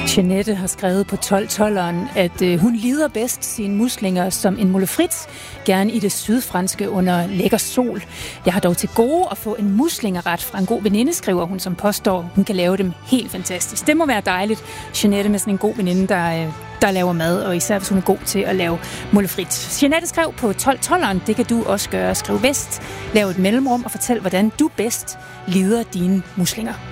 Jeanette har skrevet på 12-12'eren, at hun lider bedst sine muslinger som en moule frites, gerne i det sydfranske under lækker sol. Jeg har dog til gode at få en muslingeret fra en god veninde, skriver hun, som påstår, hun kan lave dem helt fantastisk. Det må være dejligt, Jeanette, med sådan en god veninde, der laver mad, og især hvis hun er god til at lave moule frites. Jeanette skrev på 12-12'eren, det kan du også gøre. Skriv vest, lav et mellemrum og fortæl, hvordan du bedst lider dine muslinger.